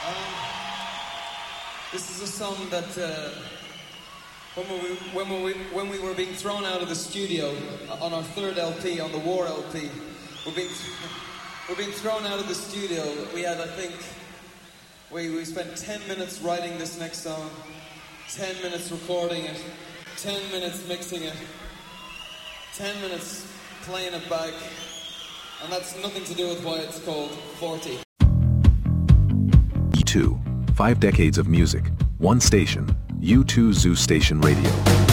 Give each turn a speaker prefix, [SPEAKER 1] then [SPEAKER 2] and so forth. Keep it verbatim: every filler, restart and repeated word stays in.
[SPEAKER 1] This is a song that uh, when, we, when, we, when we were being thrown out of the studio on our third L P, on the War L P, we're being, we're being thrown out of the studio. We had, I think, we, we spent ten minutes writing this next song, ten minutes recording it, ten minutes mixing it, ten minutes playing it back, and that's nothing to do with why it's called forty.
[SPEAKER 2] E two. Five decades of music, one station, U two Zoo Station Radio.